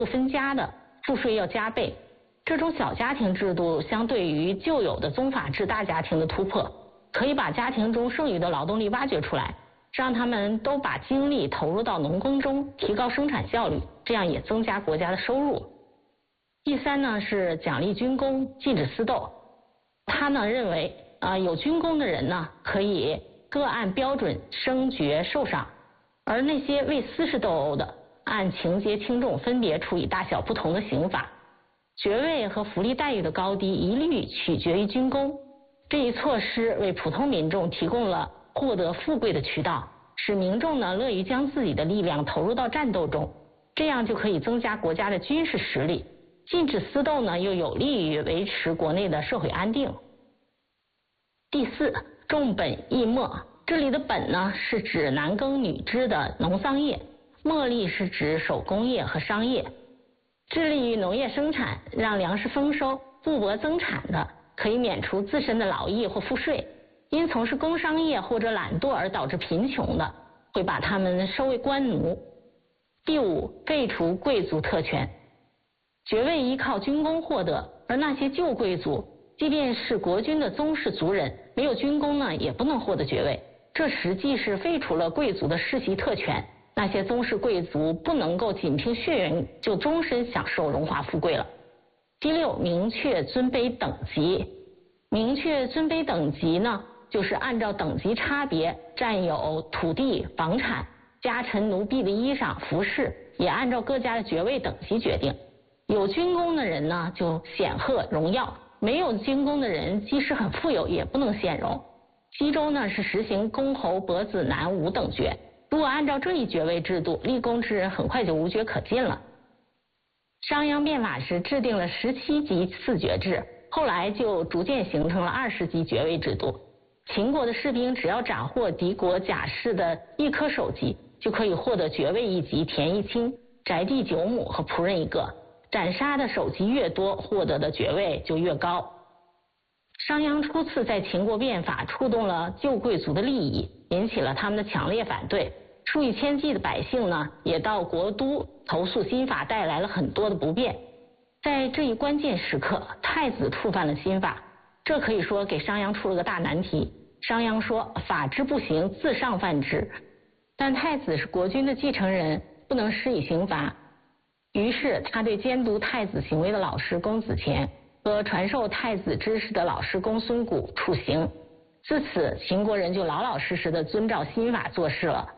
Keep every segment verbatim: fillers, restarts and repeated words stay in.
不分家的，赋税要加倍。这种小家庭制度相对于旧有的宗法制大家庭的突破，可以把家庭中剩余的劳动力挖掘出来，让他们都把精力投入到农耕中，提高生产效率，这样也增加国家的收入。第三呢是奖励军功，禁止私斗。他呢认为啊、呃、有军功的人呢可以各按标准升爵受赏，而那些为私事斗殴的，按情节轻重分别处以大小不同的刑罚。爵位和福利待遇的高低一律取决于军功。这一措施为普通民众提供了获得富贵的渠道，使民众呢乐于将自己的力量投入到战斗中，这样就可以增加国家的军事实力。禁止私斗呢，又有利于维持国内的社会安定。第四，重本抑末。这里的本呢是指男耕女织的农桑业，末利是指手工业和商业。致力于农业生产，让粮食丰收、布帛增产的，可以免除自身的劳役或赋税；因从事工商业或者懒惰而导致贫穷的，会把他们收为官奴。第五，废除贵族特权。爵位依靠军功获得，而那些旧贵族，即便是国君的宗室族人，没有军功呢，也不能获得爵位。这实际是废除了贵族的世袭特权，那些宗室贵族不能够仅凭血缘就终身享受荣华富贵了。第六，明确尊卑等级。明确尊卑等级呢，就是按照等级差别占有土地、房产、家臣奴婢的衣裳、服饰，也按照各家的爵位等级决定。有军功的人呢，就显赫荣耀；没有军功的人，即使很富有，也不能显荣。西周呢是实行公侯伯子男五等爵，如果按照这一爵位制度，立功之人很快就无爵可进了。商鞅变法时制定了十七级赐爵制，后来就逐渐形成了二十级爵位制度。秦国的士兵只要斩获敌国甲士的一颗首级，就可以获得爵位一级、田一顷、宅地九亩和仆人一个。斩杀的首级越多，获得的爵位就越高。商鞅初次在秦国变法，触动了旧贵族的利益，引起了他们的强烈反对。数以千计的百姓呢，也到国都投诉新法带来了很多的不便。在这一关键时刻，太子触犯了新法，这可以说给商鞅出了个大难题。商鞅说：“法之不行，自上犯之。”但太子是国君的继承人，不能施以刑罚。于是他对监督太子行为的老师公子虔和传授太子知识的老师公孙贾处刑。自此，秦国人就老老实实的遵照新法做事了。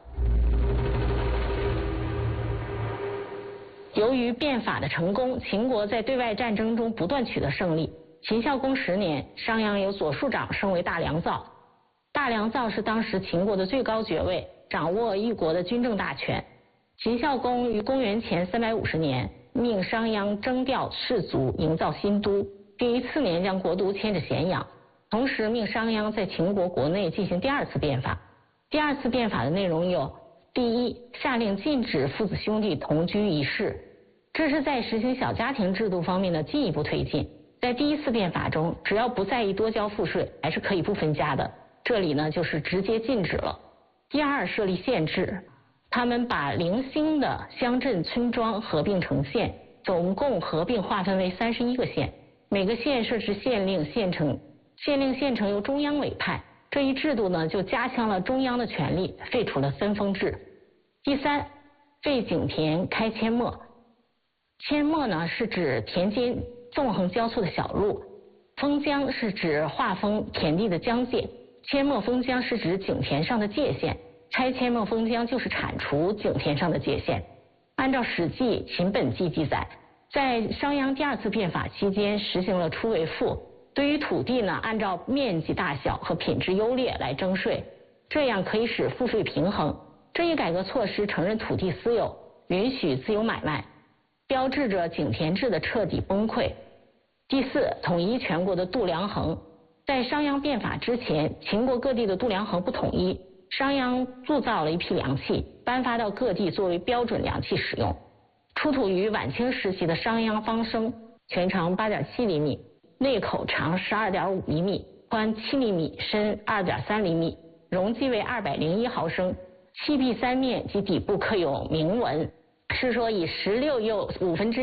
由于变法的成功，秦国在对外战争中不断取得胜利。秦孝公十年，商鞅由左庶长升为大良造。大良造是当时秦国的最高爵位，掌握一国的军政大权。秦孝公于公元前三百五十年命商鞅征调士卒，营造新都，并于次年将国都迁至咸阳。同时命商鞅在秦国国内进行第二次变法。第二次变法的内容有：第一，下令禁止父子兄弟同居一室，这是在实行小家庭制度方面的进一步推进。在第一次变法中，只要不在意多交赋税，还是可以不分家的，这里呢就是直接禁止了。第二，设立县制，他们把零星的乡镇村庄合并成县，总共合并划分为三十一个县，每个县设置县令、县丞，县令、县丞由中央委派。这一制度呢，就加强了中央的权力，废除了分封制。第三，废井田，开阡陌。阡陌呢是指田间纵横交错的小路，封疆是指划分田地的疆界，阡陌封疆是指井田上的界限。拆阡陌封疆就是铲除井田上的界限。按照《史记·秦本纪》记载，在商鞅第二次变法期间，实行了初为赋，对于土地呢，按照面积大小和品质优劣来征税，这样可以使赋税平衡。这一改革措施承认土地私有，允许自由买卖，标志着井田制的彻底崩溃。第四，统一全国的度量衡。在商鞅变法之前，秦国各地的度量衡不统一。商鞅铸造了一批量器，颁发到各地作为标准量器使用。出土于晚清时期的商鞅方升，全长八点七厘米，内口长十二点五厘米，宽七厘米，深二点三厘米，容积为二百零一毫升。器壁三面及底部刻有铭文， 是说以十六又五分之